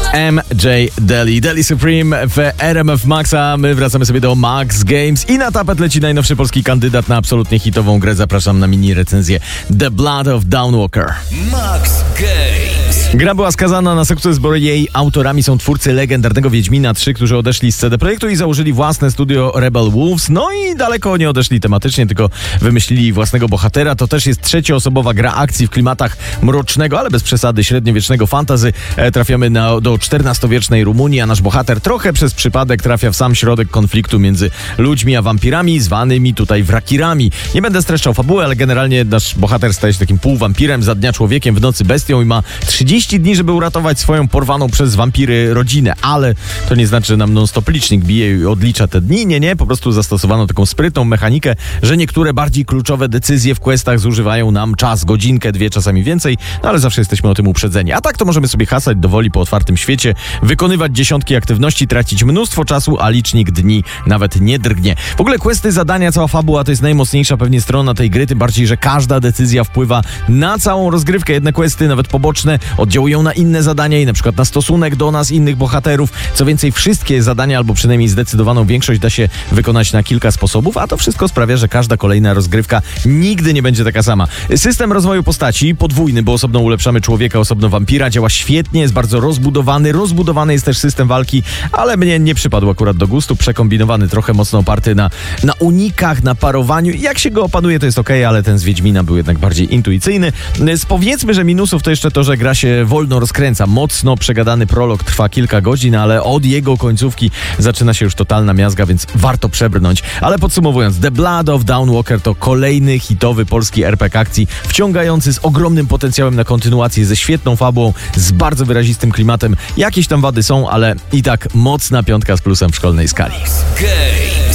MJ Deli Supreme w RMF Maxa. My wracamy sobie do Max Games i na tapet leci najnowszy polski kandydat na absolutnie hitową grę. Zapraszam na mini recenzję The Blood of Dawnwalker. Max Games. Gra była skazana na sukces, bo jej autorami są twórcy legendarnego Wiedźmina 3, którzy odeszli z CD Projektu i założyli własne studio Rebel Wolves. No i daleko nie odeszli tematycznie, tylko wymyślili własnego bohatera. To też jest trzecioosobowa gra akcji w klimatach mrocznego, ale bez przesady średniowiecznego fantasy. Trafiamy do XIV-wiecznej Rumunii, a nasz bohater trochę przez przypadek trafia w sam środek konfliktu między ludźmi a wampirami, zwanymi tutaj wrakirami. Nie będę streszczał fabuły, ale generalnie nasz bohater staje się takim półwampirem, za dnia człowiekiem, w nocy bestią i ma 30 dni, żeby uratować swoją porwaną przez wampiry rodzinę. Ale to nie znaczy, że nam non-stop licznik bije i odlicza te dni. Nie, po prostu zastosowano taką sprytną mechanikę, że niektóre bardziej kluczowe decyzje w questach zużywają nam czas, godzinkę, dwie, czasami więcej, no ale zawsze jesteśmy o tym uprzedzeni. A tak to możemy sobie hasać do woli po otwartym świecie, wykonywać dziesiątki aktywności, tracić mnóstwo czasu, a licznik dni nawet nie drgnie. W ogóle questy, zadania, cała fabuła to jest najmocniejsza pewnie strona tej gry, tym bardziej, że każda decyzja wpływa na całą rozgrywkę. Jedne questy, nawet poboczne, oddziałują na inne zadania i na przykład na stosunek do nas, innych bohaterów. Co więcej, wszystkie zadania, albo przynajmniej zdecydowaną większość da się wykonać na kilka sposobów, a to wszystko sprawia, że każda kolejna rozgrywka nigdy nie będzie taka sama. System rozwoju postaci podwójny, bo osobno ulepszamy człowieka, osobno wampira, działa świetnie, jest bardzo rozbudowany. Rozbudowany jest też system walki, ale mnie nie przypadł akurat do gustu. Przekombinowany, trochę mocno oparty na unikach, na parowaniu. Jak się go opanuje, to jest okej, ale ten z Wiedźmina był jednak bardziej intuicyjny. Powiedzmy, że minusów to jeszcze to, że gra się wolno rozkręca. Mocno przegadany prolog trwa kilka godzin, ale od jego końcówki zaczyna się już totalna miazga, więc warto przebrnąć. Ale podsumowując, The Blood of Dawnwalker to kolejny hitowy polski RPG akcji, wciągający, z ogromnym potencjałem na kontynuację, ze świetną fabułą, z bardzo wyrazistym klimatem. Jakieś tam wady są, ale i tak mocna piątka z plusem w szkolnej skali. Games.